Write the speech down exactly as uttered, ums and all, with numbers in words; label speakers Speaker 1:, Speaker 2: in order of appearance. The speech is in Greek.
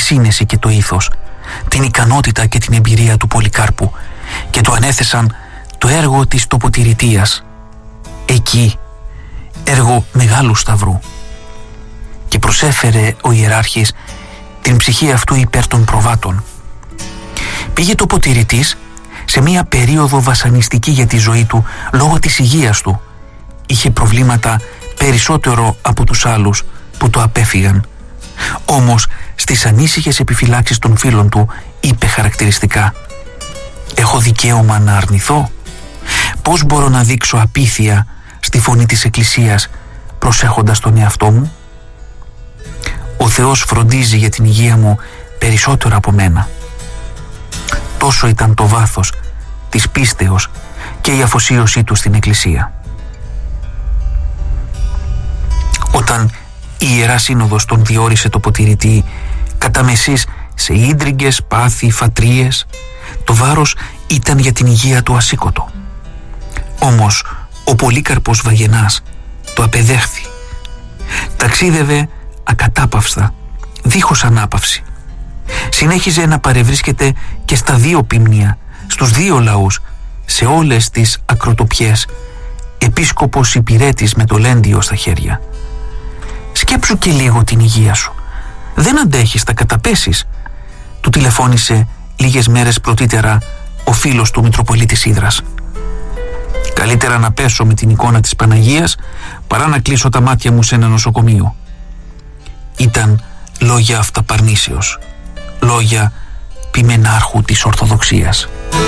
Speaker 1: σύνεση και το ήθος, την ικανότητα και την εμπειρία του Πολυκάρπου και του ανέθεσαν το έργο της τοποτηρητείας. Εκεί, έργο μεγάλου σταυρού. Και προσέφερε ο ιεράρχης την ψυχή αυτού υπέρ των προβάτων. Πήγε τοποτηρητής σε μία περίοδο βασανιστική για τη ζωή του λόγω της υγείας του. Είχε προβλήματα περισσότερο από τους άλλους που το απέφυγαν. Όμως στις ανήσυχες επιφυλάξεις των φίλων του είπε χαρακτηριστικά: «Έχω δικαίωμα να αρνηθώ? Πώς μπορώ να δείξω απίθεια στη φωνή της Εκκλησίας προσέχοντας τον εαυτό μου? Ο Θεός φροντίζει για την υγεία μου περισσότερο από μένα». Τόσο ήταν το βάθος της πίστεως και η αφοσίωσή του στην Εκκλησία. Όταν η Ιερά Σύνοδος τον διόρισε τοποτηρητή κατά μεσής σε ίντριγκες, πάθη, φατρίες, το βάρος ήταν για την υγεία του ασήκωτο. Όμως ο Πολύκαρπος Βαγενάς το απεδέχθη. Ταξίδευε ακατάπαυστα, δίχως ανάπαυση. Συνέχιζε να παρευρίσκεται και στα δύο ποιμνία, στους δύο λαούς, σε όλες τις ακροτοπιές, επίσκοπος υπηρέτης με το λέντιο στα χέρια. «Σκέψου και λίγο την υγεία σου. Δεν αντέχεις, θα καταπέσεις», του τηλεφώνησε λίγες μέρες πρωτήτερα ο φίλος του Μητροπολίτης Ύδρας. «Καλύτερα να πέσω με την εικόνα της Παναγίας παρά να κλείσω τα μάτια μου σε ένα νοσοκομείο». Ήταν λόγια αυταπαρνήσεως, λόγια ποιμενάρχου της Ορθοδοξίας.